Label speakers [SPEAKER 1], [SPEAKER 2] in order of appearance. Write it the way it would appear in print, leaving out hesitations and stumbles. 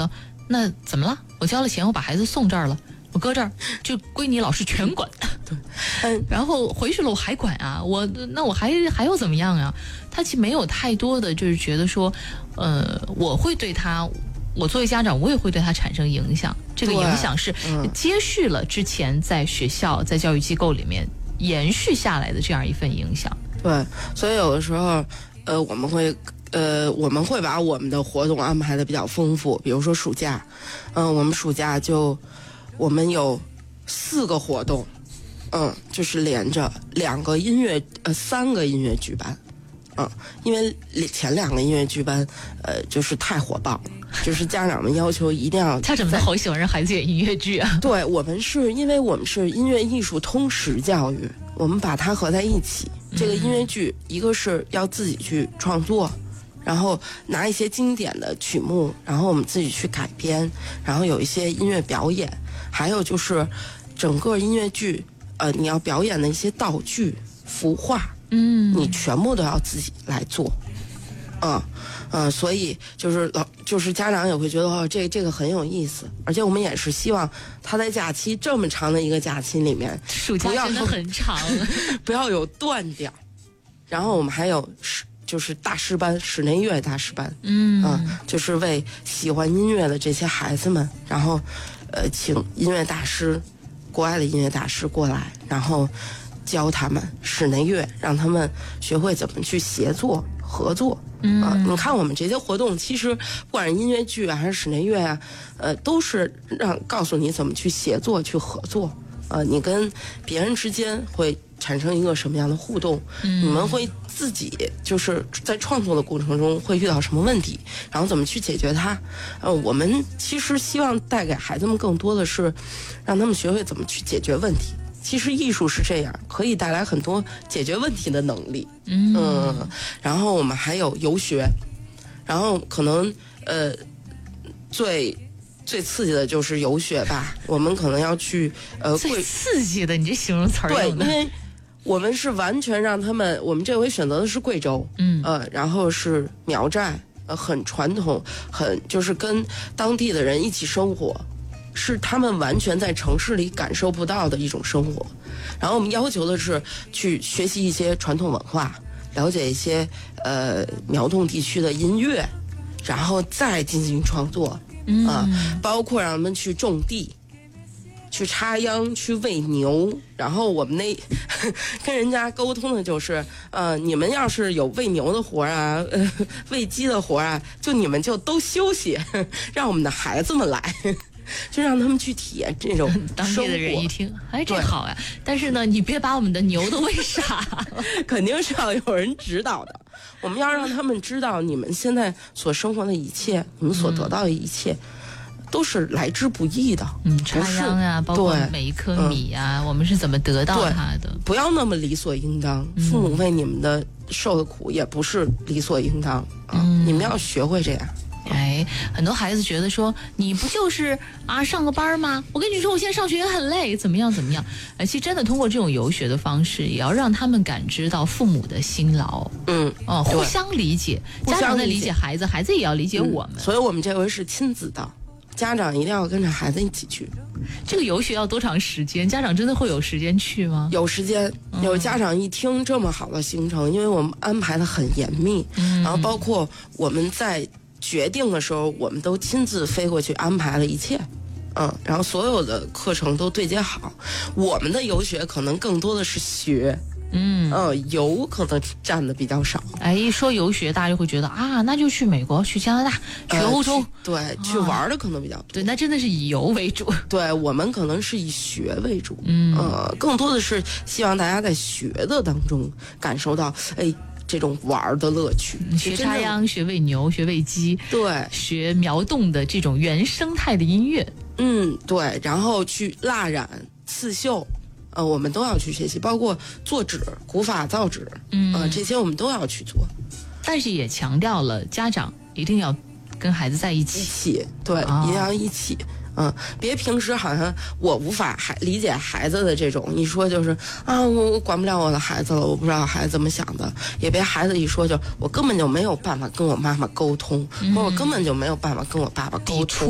[SPEAKER 1] 得那怎么了？我交了钱，我把孩子送这儿了，我搁这儿就归你老师全管。对，然后回去了我还管啊，那我还要怎么样啊？他其实没有太多的就是觉得说，我会对他。我作为家长，我也会对他产生影响。这个影响是接续了之前在学校、在教育机构里面延续下来的这样一份影响。
[SPEAKER 2] 对，所以有的时候，我们会把我们的活动安排的比较丰富。比如说暑假，我们暑假我们有4个活动，就是连着3个音乐剧班。因为前2个音乐剧班，就是太火爆了，就是家长们要求一定要。
[SPEAKER 1] 家长们好喜欢让孩子演音乐剧啊！
[SPEAKER 2] 对，因为我们是音乐艺术通识教育，我们把它合在一起。这个音乐剧，一个是要自己去创作，然后拿一些经典的曲目，然后我们自己去改编，然后有一些音乐表演，还有就是整个音乐剧，你要表演的一些道具、服化。你全部都要自己来做，所以就是家长也会觉得这个很有意思，而且我们也是希望他在假期这么长的一个假期里面，
[SPEAKER 1] 暑假真的很长，
[SPEAKER 2] 不要有断掉。然后我们还有就是大师班，室内乐大师班，就是为喜欢音乐的这些孩子们，然后请音乐大师，国外的音乐大师过来，然后教他们室内乐，让他们学会怎么去协作合作。你看我们这些活动，其实不管是音乐剧啊还是室内乐啊，都是告诉你怎么去协作去合作。你跟别人之间会产生一个什么样的互动？你们会自己就是在创作的过程中会遇到什么问题，然后怎么去解决它？我们其实希望带给孩子们更多的是让他们学会怎么去解决问题。其实艺术是这样，可以带来很多解决问题的能力。然后我们还有游学，然后可能最刺激的就是游学吧。我们可能要去
[SPEAKER 1] 最刺激的，你这形容词
[SPEAKER 2] 对，因为我们是完全让他们，我们这回选择的是贵州，然后是苗寨，很传统，就是跟当地的人一起生活。是他们完全在城市里感受不到的一种生活，然后我们要求的是去学习一些传统文化，了解一些苗侗地区的音乐，然后再进行创作，包括让他们去种地，去插秧，去喂牛。然后我们跟人家沟通的就是，你们要是有喂牛的活啊，喂鸡的活啊，你们就都休息，让我们的孩子们来。就让他们去体验这种
[SPEAKER 1] 当地的人一听，这好呀！但是呢，你别把我们的牛都喂傻，
[SPEAKER 2] 肯定是要有人指导的。我们要让他们知道，你们现在所生活的一切，你们所得到的一切，都是来之不易的。
[SPEAKER 1] 插秧啊，包括每一颗米啊，我们是怎么得到它的？
[SPEAKER 2] 不要那么理所应当。父母为你们的受的苦也不是理所应当你们要学会这样。
[SPEAKER 1] 很多孩子觉得说，你不就是上个班吗？我跟你说，我现在上学也很累，怎么样？其实真的通过这种游学的方式，也要让他们感知到父母的辛劳。互相理解，家长在理解孩子，孩子也要理解我们。
[SPEAKER 2] 所以我们这回是亲子的，家长一定要跟着孩子一起去。
[SPEAKER 1] 这个游学要多长时间？家长真的会有时间去吗？
[SPEAKER 2] 有时间，有家长一听这么好的行程，因为我们安排的很严密，然后包括我们在决定的时候，我们都亲自飞过去安排了一切，然后所有的课程都对接好。我们的游学可能更多的是学，游可能占的比较少。
[SPEAKER 1] 一说游学，大家就会觉得那就去美国、去加拿大、去欧洲，
[SPEAKER 2] 对，去玩的可能比较多。
[SPEAKER 1] 对，那真的是以游为主。
[SPEAKER 2] 对，我们可能是以学为主，更多的是希望大家在学的当中感受到，这种玩的乐趣，
[SPEAKER 1] 学插秧，学喂牛，学喂鸡，
[SPEAKER 2] 对，
[SPEAKER 1] 学苗侗的这种原生态的音乐，
[SPEAKER 2] 对，然后去蜡染、刺绣，我们都要去学习，包括做纸、古法造纸，这些我们都要去做。
[SPEAKER 1] 但是也强调了家长一定要跟孩子在一起，
[SPEAKER 2] 对，一定要一起。别平时好像我无法理解孩子的这种，一说就是我管不了我的孩子了，我不知道孩子怎么想的。也别孩子一说就我根本就没有办法跟我妈妈沟通，或者我根本就没有办法跟我爸爸沟通。